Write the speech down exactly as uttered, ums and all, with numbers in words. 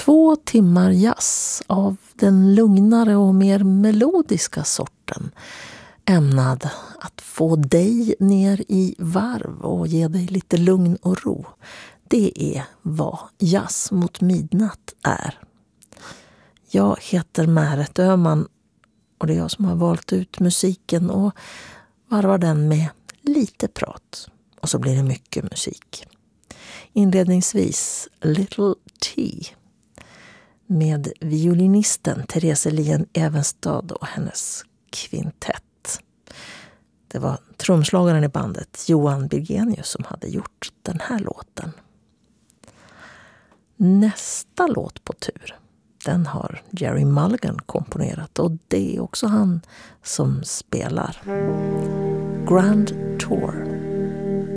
Två timmar jazz av den lugnare och mer melodiska sorten, ämnad att få dig ner i varv och ge dig lite lugn och ro. Det är vad Jazz mot midnatt är. Jag heter Märet Öhman och det är jag som har valt ut musiken och varvar den med lite prat. Och så blir det mycket musik. Inledningsvis Little T med violinisten Therese Lien Evenstad och hennes kvintett. Det var trumslagaren i bandet Johan Birgenius som hade gjort den här låten. Nästa låt på tur, den har Gerry Mulligan komponerat och det är också han som spelar Grand Tour.